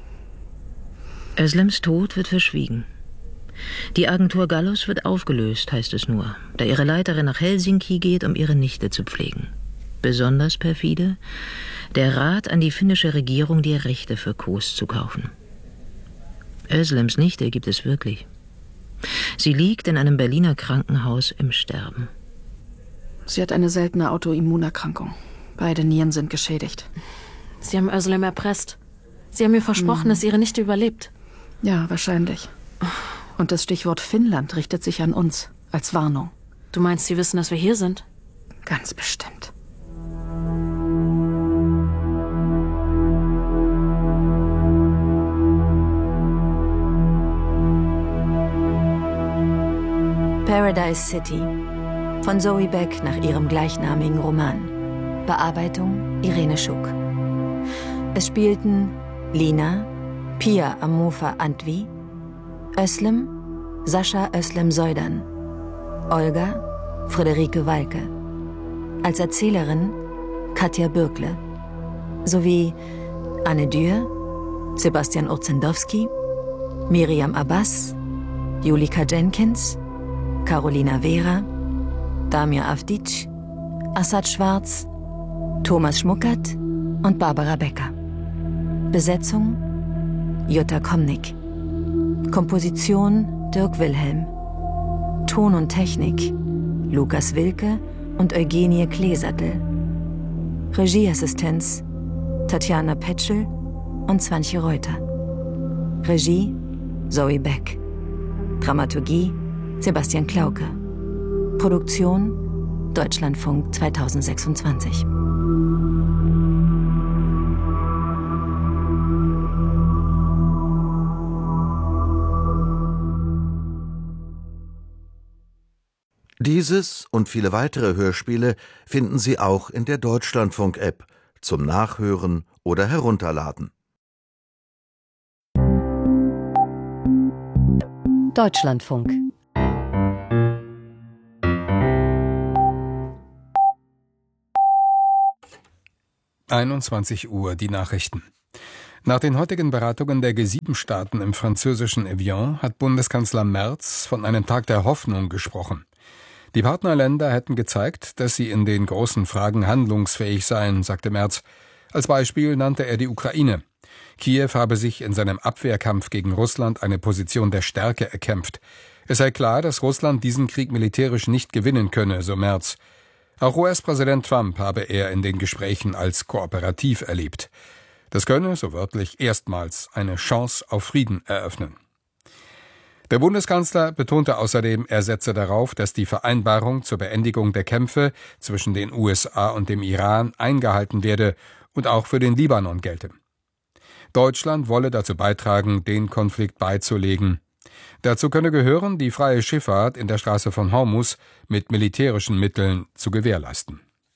C: Özlems Tod wird verschwiegen. Die Agentur Gallus wird aufgelöst, heißt es nur, da ihre Leiterin nach Helsinki geht, um ihre Nichte zu pflegen. Besonders perfide, der Rat an die finnische Regierung, die Rechte für Koos zu kaufen. Özlems Nichte gibt es wirklich. Sie liegt in einem Berliner Krankenhaus im Sterben.
I: Sie hat eine seltene Autoimmunerkrankung. Beide Nieren sind geschädigt.
B: Sie haben Özlem erpresst. Sie haben mir versprochen, dass ihre Nichte überlebt.
I: Ja, wahrscheinlich. Und das Stichwort Finnland richtet sich an uns, als Warnung.
B: Du meinst, sie wissen, dass wir hier sind?
I: Ganz bestimmt.
K: Paradise City von Zoe Beck nach ihrem gleichnamigen Roman. Bearbeitung Irene Schuck. Es spielten Lina, Pia Amofa Antwi, Özlem, Sascha Özlem Soydan, Olga, Friederike Walke. Als Erzählerin Katja Bürkle. Sowie Anne Dürr, Sebastian Orzendowski, Miriam Abbas, Julika Jenkins, Carolina Vera, Damir Avdic, Assad Schwarz, Thomas Schmuckert und Barbara Becker. Besetzung Jutta Komnick. Komposition Dirk Wilhelm. Ton und Technik Lukas Wilke und Eugenie Kleesattel. Regieassistenz Tatjana Petschel und Swantje Reuter. Regie Zoe Beck. Dramaturgie Sebastian Klauke. Produktion Deutschlandfunk 2026.
O: Dieses und viele weitere Hörspiele finden Sie auch in der Deutschlandfunk-App zum Nachhören oder Herunterladen.
P: Deutschlandfunk.
Q: Uhr, die Nachrichten. Nach den heutigen Beratungen der G7-Staaten im französischen Evian hat Bundeskanzler Merz von einem Tag der Hoffnung gesprochen. Die Partnerländer hätten gezeigt, dass sie in den großen Fragen handlungsfähig seien, sagte Merz. Als Beispiel nannte er die Ukraine. Kiew habe sich in seinem Abwehrkampf gegen Russland eine Position der Stärke erkämpft. Es sei klar, dass Russland diesen Krieg militärisch nicht gewinnen könne, so Merz. Auch US-Präsident Trump habe er in den Gesprächen als kooperativ erlebt. Das könne, so wörtlich, erstmals eine Chance auf Frieden eröffnen. Der Bundeskanzler betonte außerdem, er setze darauf, dass die Vereinbarung zur Beendigung der Kämpfe zwischen den USA und dem Iran eingehalten werde und auch für den Libanon gelte. Deutschland wolle dazu beitragen, den Konflikt beizulegen. Dazu könne gehören, die freie Schifffahrt in der Straße von Hormuz mit militärischen Mitteln zu gewährleisten.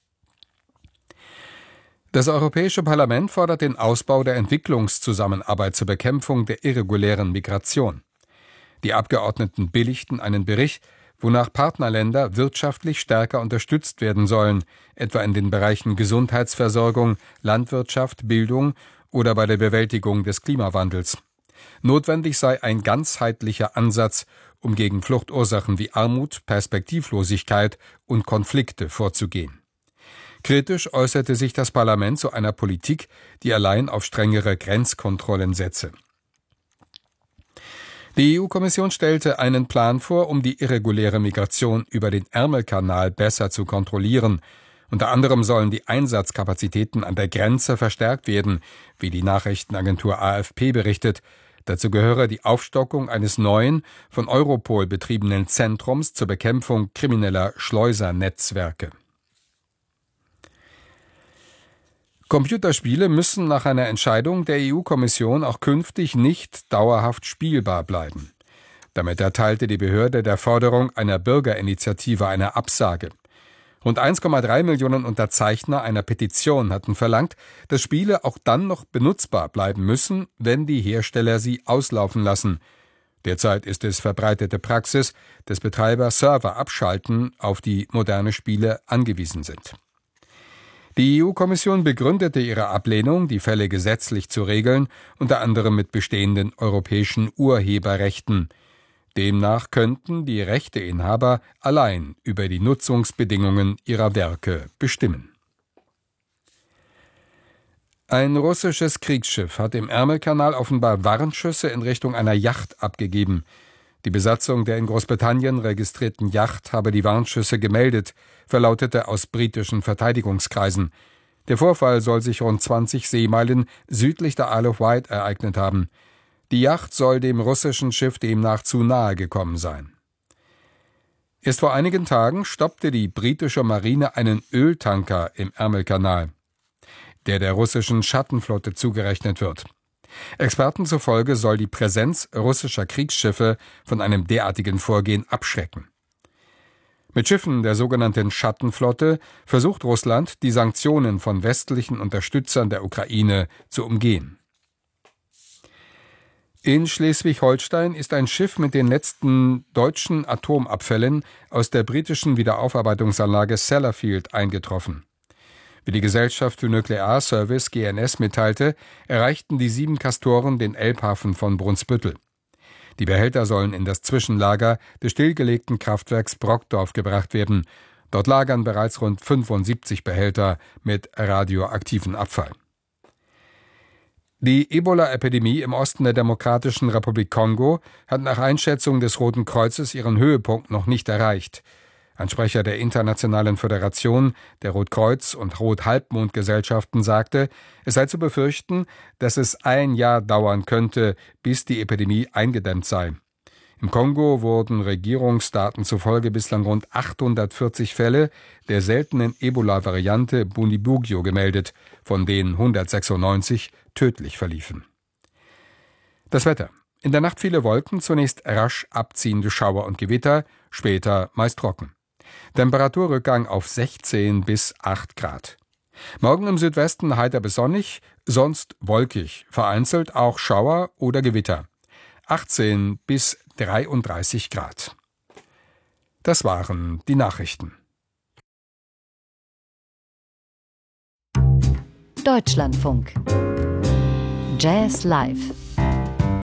Q: Das Europäische Parlament fordert den Ausbau der Entwicklungszusammenarbeit zur Bekämpfung der irregulären Migration. Die Abgeordneten billigten einen Bericht, wonach Partnerländer wirtschaftlich stärker unterstützt werden sollen, etwa in den Bereichen Gesundheitsversorgung, Landwirtschaft, Bildung oder bei der Bewältigung des Klimawandels. Notwendig sei ein ganzheitlicher Ansatz, um gegen Fluchtursachen wie Armut, Perspektivlosigkeit und Konflikte vorzugehen. Kritisch äußerte sich das Parlament zu einer Politik, die allein auf strengere Grenzkontrollen setze. Die EU-Kommission stellte einen Plan vor, um die irreguläre Migration über den Ärmelkanal besser zu kontrollieren. Unter anderem sollen die Einsatzkapazitäten an der Grenze verstärkt werden, wie die Nachrichtenagentur AFP berichtet. Dazu gehöre die Aufstockung eines neuen, von Europol betriebenen Zentrums zur Bekämpfung krimineller Schleusernetzwerke. Computerspiele müssen nach einer Entscheidung der EU-Kommission auch künftig nicht dauerhaft spielbar bleiben. Damit erteilte die Behörde der Forderung einer Bürgerinitiative eine Absage. Rund 1,3 Millionen Unterzeichner einer Petition hatten verlangt, dass Spiele auch dann noch benutzbar bleiben müssen, wenn die Hersteller sie auslaufen lassen. Derzeit ist es verbreitete Praxis, dass Betreiber Server abschalten, auf die moderne Spiele angewiesen sind. Die EU-Kommission begründete ihre Ablehnung, die Fälle gesetzlich zu regeln, unter anderem mit bestehenden europäischen Urheberrechten. Demnach könnten die Rechteinhaber allein über die Nutzungsbedingungen ihrer Werke bestimmen. Ein russisches Kriegsschiff hat im Ärmelkanal offenbar Warnschüsse in Richtung einer Yacht abgegeben. Die Besatzung der in Großbritannien registrierten Yacht habe die Warnschüsse gemeldet, verlautete aus britischen Verteidigungskreisen. Der Vorfall soll sich rund 20 Seemeilen südlich der Isle of Wight ereignet haben. Die Yacht soll dem russischen Schiff demnach zu nahe gekommen sein. Erst vor einigen Tagen stoppte die britische Marine einen Öltanker im Ärmelkanal, der russischen Schattenflotte zugerechnet wird. Experten zufolge soll die Präsenz russischer Kriegsschiffe von einem derartigen Vorgehen abschrecken. Mit Schiffen der sogenannten Schattenflotte versucht Russland, die Sanktionen von westlichen Unterstützern der Ukraine zu umgehen. In Schleswig-Holstein ist ein Schiff mit den letzten deutschen Atomabfällen aus der britischen Wiederaufarbeitungsanlage Sellafield eingetroffen. Wie die Gesellschaft für Nuklearservice GNS mitteilte, erreichten die 7 Castoren den Elbhafen von Brunsbüttel. Die Behälter sollen in das Zwischenlager des stillgelegten Kraftwerks Brockdorf gebracht werden. Dort lagern bereits rund 75 Behälter mit radioaktivem Abfall. Die Ebola-Epidemie im Osten der Demokratischen Republik Kongo hat nach Einschätzung des Roten Kreuzes ihren Höhepunkt noch nicht erreicht. Ein Sprecher der Internationalen Föderation der Rotkreuz- und Rothalbmondgesellschaften sagte, es sei zu befürchten, dass es ein Jahr dauern könnte, bis die Epidemie eingedämmt sei. Im Kongo wurden Regierungsdaten zufolge bislang rund 840 Fälle der seltenen Ebola-Variante Bundibugyo gemeldet, von denen 196 tödlich verliefen. Das Wetter. In der Nacht viele Wolken, zunächst rasch abziehende Schauer und Gewitter, später meist trocken. Temperaturrückgang auf 16 bis 8 Grad. Morgen im Südwesten heiter bis sonnig, sonst wolkig, vereinzelt auch Schauer oder Gewitter. 18 bis 33 Grad. Das waren die Nachrichten.
P: Deutschlandfunk. Jazz Live.